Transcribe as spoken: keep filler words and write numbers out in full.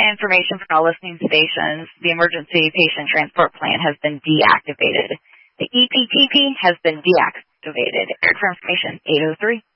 Information for all listening stations. The Emergency Patient Transport Plan has been deactivated. The E P T P has been deactivated. Air for information, eight oh three.